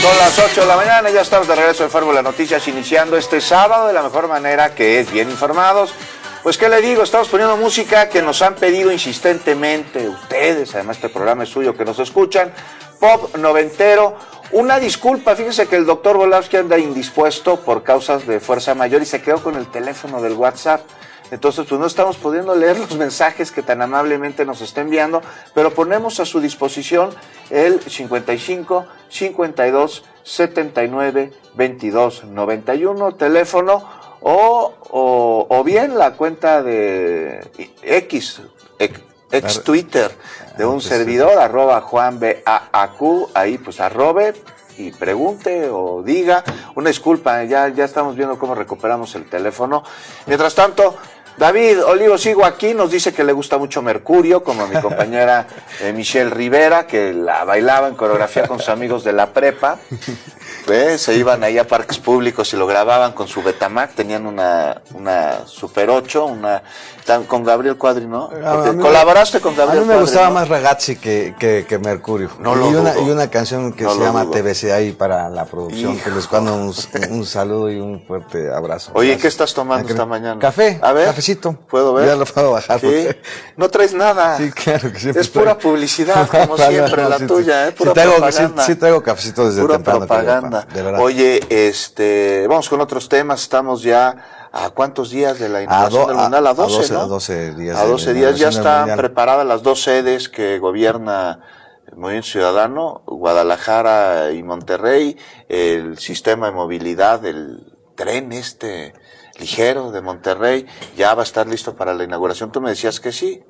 Son las 8 de la mañana, ya estamos de regreso en Fórmula Noticias, iniciando este sábado de la mejor manera, que es bien informados. Pues, ¿qué le digo? Estamos poniendo música que nos han pedido insistentemente ustedes, además este programa es suyo, que nos escuchan, pop noventero. Una disculpa, fíjense que el doctor Volavsky anda indispuesto por causas de fuerza mayor y se quedó con el teléfono del WhatsApp. Entonces, pues no estamos pudiendo leer los mensajes que tan amablemente nos está enviando, pero ponemos a su disposición el 55 52 79 22 91 teléfono o bien la cuenta de ex Twitter de un servidor, @JuanBAAQ, ahí pues arrobe y pregunte o diga. Una disculpa, ya estamos viendo cómo recuperamos el teléfono. Mientras tanto, David Olivo, sigo aquí, nos dice que le gusta mucho Mercurio, como mi compañera Michelle Rivera, que la bailaba en coreografía con sus amigos de la prepa. Se iban ahí a parques públicos y lo grababan con su Betamax, tenían una Super 8, con Gabriel Cuadri, ¿no? Colaboraste con Gabriel Cuadri. A mí me gustaba, ¿no? más Ragazzi que Mercurio. Y una canción que se llama TBC ahí para la producción, que les mando un saludo y un fuerte abrazo. Oye, ¿qué estás tomando esta mañana? Café, a ver, cafecito. ¿Puedo ver? Ya lo puedo bajar. ¿Sí? No traes nada. Sí, claro que siempre. Es pura publicidad, como siempre, la tuya, pura propaganda. Sí traigo cafecito desde pura temprano. Propaganda. De verdad. Oye, vamos con otros temas. Estamos ya a ¿cuántos días de la inauguración del Mundial? A 12, ¿no? A 12 días. A 12 días ya están preparadas las dos sedes que gobierna el Movimiento Ciudadano, Guadalajara y Monterrey, el sistema de movilidad, el tren ligero de Monterrey, ya va a estar listo para la inauguración. Tú me decías que sí.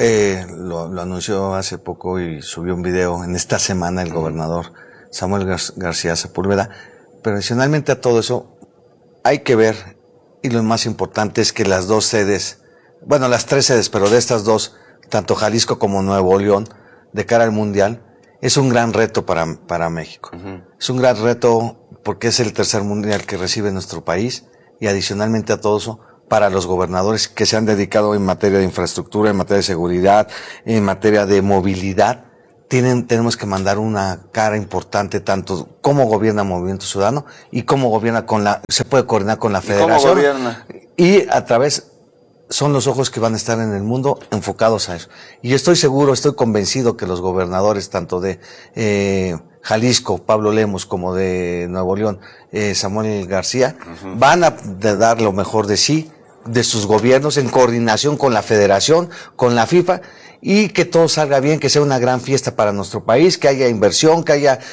Lo anunció hace poco y subió un video en esta semana el gobernador Samuel García Sepúlveda. Pero adicionalmente a todo eso, hay que ver, y lo más importante es que las dos sedes, bueno, las tres sedes, pero de estas dos, tanto Jalisco como Nuevo León, de cara al Mundial, es un gran reto para México. Uh-huh. Es un gran reto porque es el tercer Mundial que recibe nuestro país, y adicionalmente a todo eso, para los gobernadores que se han dedicado en materia de infraestructura, en materia de seguridad, en materia de movilidad, tenemos que mandar una cara importante, tanto cómo gobierna Movimiento Ciudadano y cómo gobierna se puede coordinar con la Federación. ¿Cómo gobierna? Y son los ojos que van a estar en el mundo enfocados a eso. Y estoy convencido que los gobernadores, tanto de Jalisco, Pablo Lemos, como de Nuevo León, Samuel García, uh-huh, van a dar lo mejor de sí, de sus gobiernos, en coordinación con la Federación, con la FIFA, y que todo salga bien, que sea una gran fiesta para nuestro país, que haya inversión, que haya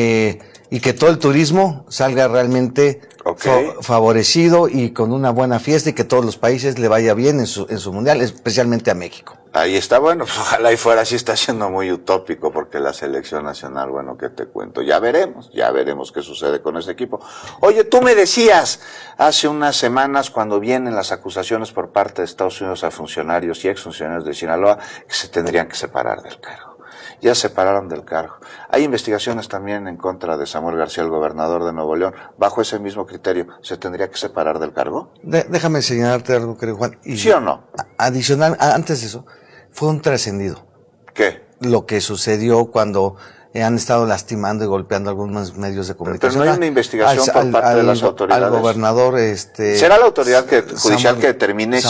y que todo el turismo salga realmente favorecido y con una buena fiesta, y que todos los países le vaya bien en su mundial, especialmente a México. Ahí está, bueno, pues ojalá y fuera, sí está siendo muy utópico, porque la selección nacional, bueno, ¿qué te cuento? Ya veremos qué sucede con ese equipo. Oye, tú me decías hace unas semanas, cuando vienen las acusaciones por parte de Estados Unidos a funcionarios y exfuncionarios de Sinaloa, que se tendrían que separar del cargo. Ya se separaron del cargo. Hay investigaciones también en contra de Samuel García, el gobernador de Nuevo León. Bajo ese mismo criterio, ¿se tendría que separar del cargo? Déjame señalarte algo, querido Juan. ¿Sí o no? Adicional, antes de eso, fue un trascendido. ¿Qué? Lo que sucedió cuando han estado lastimando y golpeando algunos medios de comunicación. Pero no hay una investigación por parte de las autoridades. Al gobernador, ¿será la autoridad judicial que determine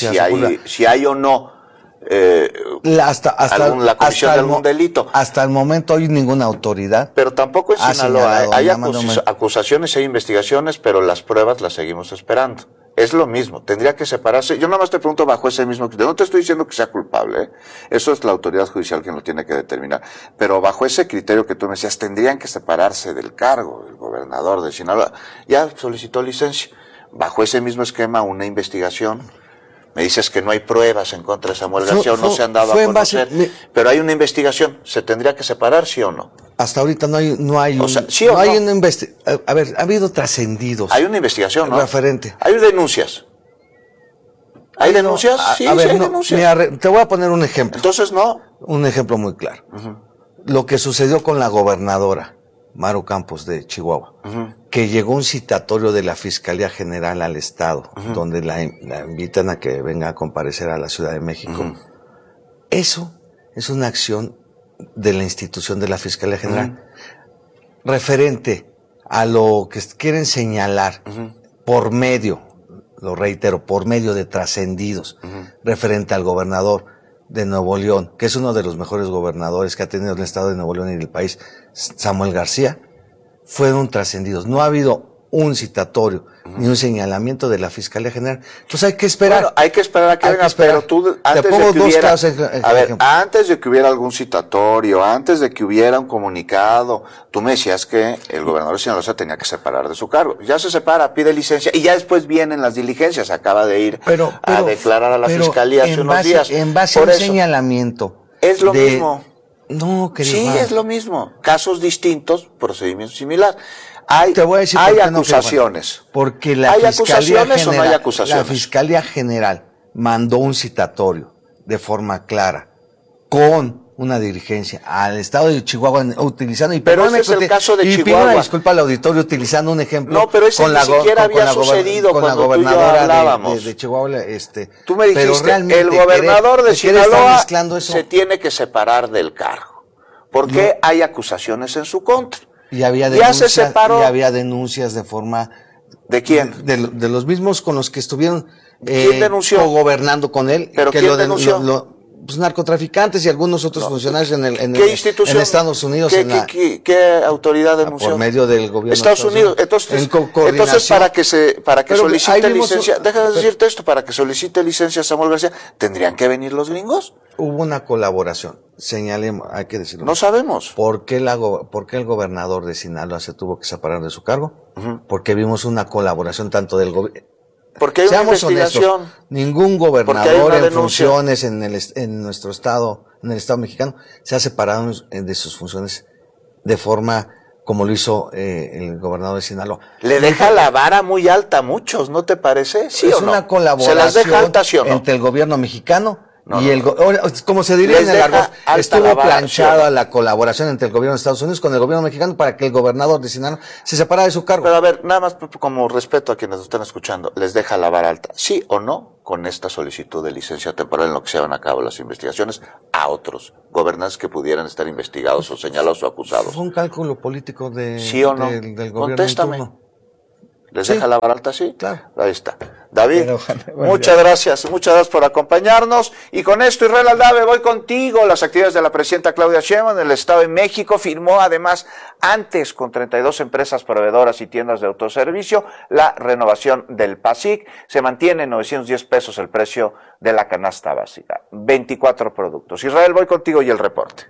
si hay o no la comisión de algún delito? Hasta el momento hay ninguna autoridad. Pero tampoco en Sinaloa hay acusaciones, hay investigaciones, pero las pruebas las seguimos esperando. Es lo mismo, tendría que separarse. Yo nada más te pregunto bajo ese mismo criterio. No te estoy diciendo que sea culpable, ¿eh? Eso es la autoridad judicial quien lo tiene que determinar. Pero bajo ese criterio que tú me decías, tendrían que separarse del cargo el gobernador de Sinaloa. Ya solicitó licencia. Bajo ese mismo esquema, una investigación. Me dices que no hay pruebas en contra de Samuel García, o no se han dado a conocer, pero hay una investigación. ¿Se tendría que separar, sí o no? Hasta ahorita no hay una investigación. A ver, ha habido trascendidos. Hay una investigación, ¿no? Referente. Hay denuncias. ¿Hay denuncias? Sí, hay denuncias. Mira, te voy a poner un ejemplo. Entonces, no. Un ejemplo muy claro. Uh-huh. Lo que sucedió con la gobernadora Maru Campos de Chihuahua, uh-huh, que llegó un citatorio de la Fiscalía General al Estado, uh-huh, donde la invitan a que venga a comparecer a la Ciudad de México. Uh-huh. Eso es una acción de la institución de la Fiscalía General. Uh-huh. referente a lo que quieren señalar por medio, lo reitero, por medio de trascendidos, referente al gobernador de Nuevo León, que es uno de los mejores gobernadores que ha tenido el estado de Nuevo León y el país, Samuel García, fueron trascendidos. No ha habido un citatorio ni un señalamiento de la Fiscalía General. Entonces hay que esperar. Bueno, hay que esperar a que venga, pero tú antes de que hubiera, antes de que hubiera algún citatorio, antes de que hubiera un comunicado, tú me decías que el gobernador de Sinaloa tenía que separar de su cargo. Ya se separa, pide licencia y ya después vienen las diligencias. Acaba de ir a declarar a la Fiscalía hace unos días. En base a un señalamiento. Es lo mismo. No, querido. Sí, es lo mismo. Casos distintos, procedimiento similar. Te voy a decir hay acusaciones. Porque la ¿Hay Fiscalía acusaciones General, o no hay acusaciones? La Fiscalía General mandó un citatorio de forma clara con una dirigencia al estado de Chihuahua utilizando pero ese es el caso de Chihuahua. Pido una disculpa al auditorio utilizando un ejemplo. No, pero ese ni siquiera había sucedido con la gobernadora de Chihuahua. Tú me dijiste, el gobernador de Sinaloa se tiene que separar del cargo. ¿Por qué hay acusaciones en su contra? Y había denuncias, ya se separó. Y había denuncias de forma... ¿De quién? De los mismos con los que estuvieron gobernando con él. ¿Pero que quién denunció? Pues narcotraficantes y algunos otros funcionarios en Estados Unidos. ¿Qué autoridad denunció? Por medio del gobierno Estados Unidos. Entonces para que solicite licencia, déjame decirte esto, para que solicite licencia Samuel García, ¿tendrían que venir los gringos? Hubo una colaboración, señalemos, hay que decirlo. No sabemos. ¿Por qué el gobernador de Sinaloa se tuvo que separar de su cargo? Porque vimos una colaboración tanto del gobierno. Porque hay una investigación. Honestos, ningún gobernador en funciones en nuestro estado, en el estado mexicano, se ha separado de sus funciones de forma como lo hizo el gobernador de Sinaloa. Le deja la vara muy alta a muchos, ¿no te parece? ¿Sí o no? Es una colaboración ¿Se las deja alta, sí o no? entre el gobierno mexicano como se diría en el argot, estuvo planchada la colaboración entre el gobierno de Estados Unidos con el gobierno mexicano para que el gobernador de Sinaloa se separara de su cargo. Pero a ver, nada más como respeto a quienes nos están escuchando, ¿les deja la vara alta, sí o no, con esta solicitud de licencia temporal en lo que se llevan a cabo las investigaciones a otros gobernantes que pudieran estar investigados o señalados o acusados? Fue un cálculo político ¿sí o no? del gobierno. Contéstame. ¿Les deja la vara alta? Sí. Claro. Ahí está. David, muchas gracias por acompañarnos. Y con esto, Israel Aldave, voy contigo. Las actividades de la presidenta Claudia Sheinbaum en el Estado de México firmó además antes con 32 empresas proveedoras y tiendas de autoservicio la renovación del PASIC. Se mantiene en 910 pesos el precio de la canasta básica. 24 productos. Israel, voy contigo y el reporte.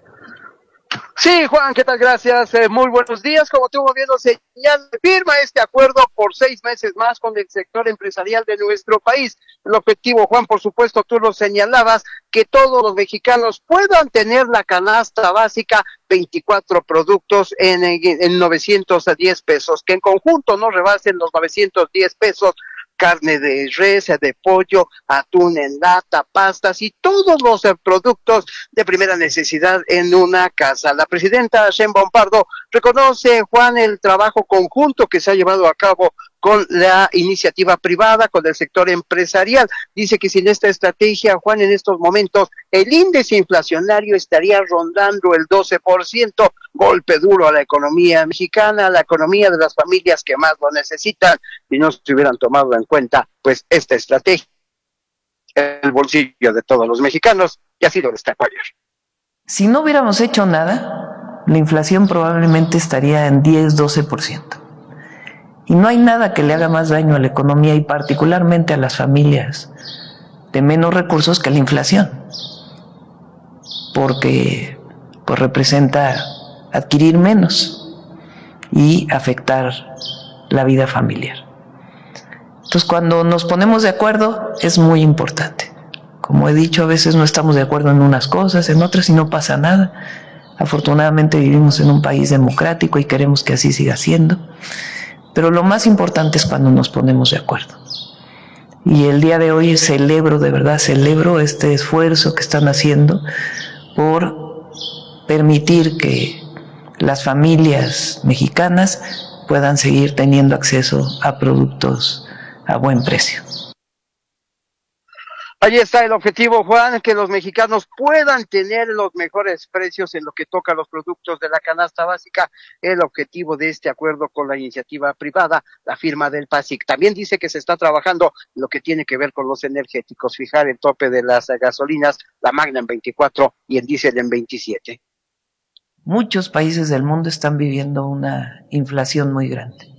Sí, Juan, ¿qué tal? Gracias. Muy buenos días. Como tú bien lo señalas, firma este acuerdo por 6 meses más con el sector empresarial de nuestro país. El objetivo, Juan, por supuesto, tú lo señalabas, que todos los mexicanos puedan tener la canasta básica, 24 productos en 910 pesos, que en conjunto no rebasen los 910 pesos. Carne de res, de pollo, atún en lata, pastas y todos los productos de primera necesidad en una casa. La presidenta Sheinbaum Pardo reconoce, Juan, el trabajo conjunto que se ha llevado a cabo con la iniciativa privada, con el sector empresarial. Dice que sin esta estrategia, Juan, en estos momentos el índice inflacionario estaría rondando el 12%, golpe duro a la economía mexicana, a la economía de las familias que más lo necesitan, y no se hubieran tomado en cuenta, pues, esta estrategia, el bolsillo de todos los mexicanos, y así lo destacó ayer. Si no hubiéramos hecho nada, la inflación probablemente estaría en 10-12%. Y no hay nada que le haga más daño a la economía y particularmente a las familias de menos recursos que la inflación, porque pues representa adquirir menos y afectar la vida familiar. Entonces, cuando nos ponemos de acuerdo es muy importante. Como he dicho, a veces no estamos de acuerdo en unas cosas, en otras y no pasa nada. Afortunadamente vivimos en un país democrático y queremos que así siga siendo. Pero lo más importante es cuando nos ponemos de acuerdo. Y el día de hoy celebro, de verdad celebro este esfuerzo que están haciendo por permitir que las familias mexicanas puedan seguir teniendo acceso a productos a buen precio. Ahí está el objetivo, Juan, que los mexicanos puedan tener los mejores precios en lo que toca a los productos de la canasta básica. El objetivo de este acuerdo con la iniciativa privada, la firma del PASIC. También dice que se está trabajando en lo que tiene que ver con los energéticos, fijar el tope de las gasolinas, la Magna en 24 y el diésel en 27. Muchos países del mundo están viviendo una inflación muy grande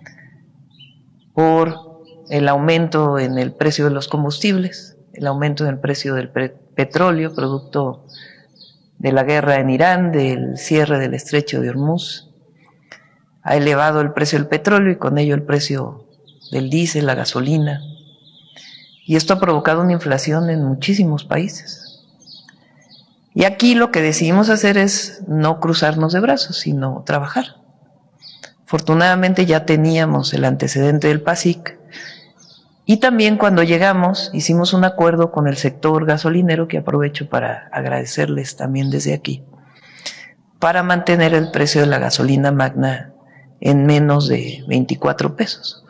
por el aumento en el precio de los combustibles, el aumento en el precio del petróleo, producto de la guerra en Irán, del cierre del estrecho de Hormuz. Ha elevado el precio del petróleo y con ello el precio del diésel, la gasolina. Y esto ha provocado una inflación en muchísimos países. Y aquí lo que decidimos hacer es no cruzarnos de brazos, sino trabajar. Afortunadamente ya teníamos el antecedente del PASIC. Y también cuando llegamos hicimos un acuerdo con el sector gasolinero, que aprovecho para agradecerles también desde aquí, para mantener el precio de la gasolina Magna en menos de 24 pesos.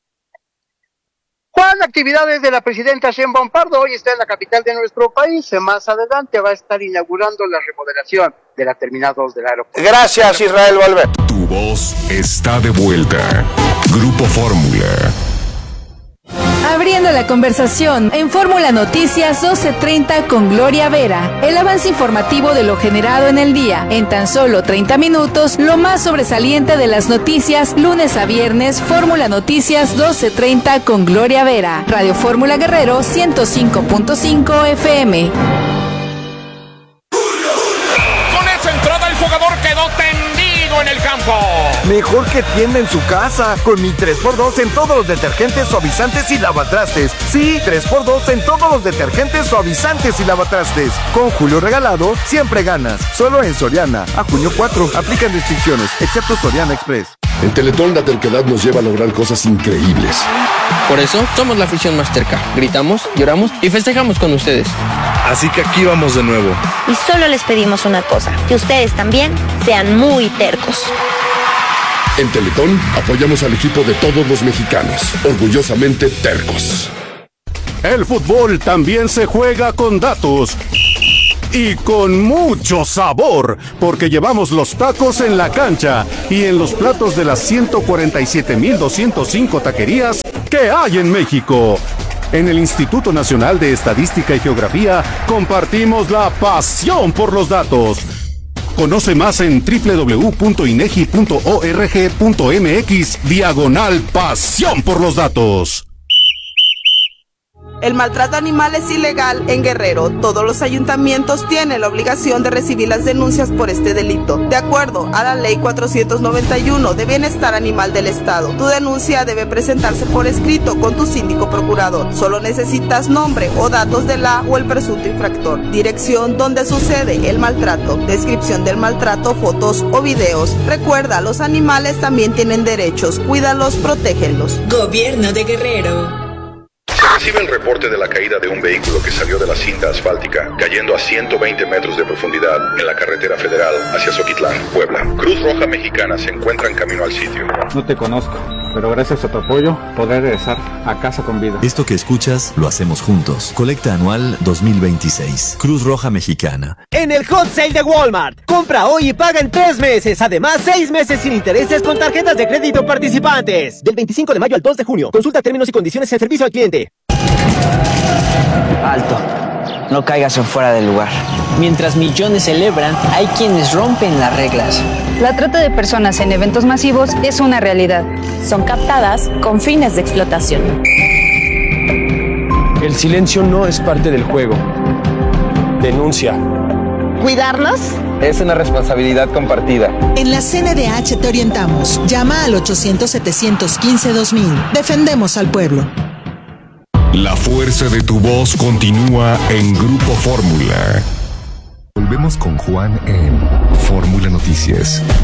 Juan, actividades de la presidenta Sheinbaum Pardo. Hoy está en la capital de nuestro país. Más adelante va a estar inaugurando la remodelación de la Terminal 2 del aeropuerto. Gracias, Israel Valverde. Tu voz está de vuelta. Grupo Fórmula. Abriendo la conversación en Fórmula Noticias 12:30 con Gloria Vera. El avance informativo de lo generado en el día. En tan solo 30 minutos, lo más sobresaliente de las noticias, lunes a viernes, Fórmula Noticias 12:30 con Gloria Vera. Radio Fórmula Guerrero 105.5 FM. Con esa entrada el jugador quedó tendido en el campo. Mejor que tienda en su casa, con mi 3x2 en todos los detergentes, suavizantes y lavatrastes. Sí, 3x2 en todos los detergentes, suavizantes y lavatrastes. Con Julio regalado, siempre ganas. Solo en Soriana. A junio 4. Aplican restricciones, excepto Soriana Express. En Teletón la terquedad nos lleva a lograr cosas increíbles. Por eso somos la afición más terca. Gritamos, lloramos y festejamos con ustedes. Así que aquí vamos de nuevo. Y solo les pedimos una cosa, que ustedes también sean muy tercos. En Teletón apoyamos al equipo de todos los mexicanos, orgullosamente tercos. El fútbol también se juega con datos y con mucho sabor, porque llevamos los tacos en la cancha y en los platos de las 147,205 taquerías que hay en México. En el Instituto Nacional de Estadística y Geografía compartimos la pasión por los datos. Conoce más en www.inegi.org.mx/pasión por los datos. El maltrato animal es ilegal en Guerrero. Todos los ayuntamientos tienen la obligación de recibir las denuncias por este delito. De acuerdo a la Ley 491 de Bienestar Animal del Estado, tu denuncia debe presentarse por escrito con tu síndico procurador. Solo necesitas nombre o datos de la o el presunto infractor, dirección donde sucede el maltrato, descripción del maltrato, fotos o videos. Recuerda, los animales también tienen derechos. Cuídalos, protégelos. Gobierno de Guerrero. Se recibe el reporte de la caída de un vehículo que salió de la cinta asfáltica, cayendo a 120 metros de profundidad en la carretera federal hacia Zoquitlán, Puebla. Cruz Roja Mexicana se encuentra en camino al sitio. No te conozco, pero gracias a tu apoyo podré regresar a casa con vida. Esto que escuchas lo hacemos juntos. Colecta anual 2026. Cruz Roja Mexicana. En el Hot Sale de Walmart. Compra hoy y paga en 3 meses. Además, 6 meses sin intereses con tarjetas de crédito participantes. Del 25 de mayo al 2 de junio. Consulta términos y condiciones en servicio al cliente. Alto, no caigas en fuera del lugar. Mientras millones celebran, hay quienes rompen las reglas. La trata de personas en eventos masivos es una realidad. Son captadas con fines de explotación. El silencio no es parte del juego. Denuncia. ¿Cuidarnos? Es una responsabilidad compartida. En la CNDH te orientamos. Llama al 800-715-2000. Defendemos al pueblo. La fuerza de tu voz continúa en Grupo Fórmula. Volvemos con Juan en Fórmula Noticias.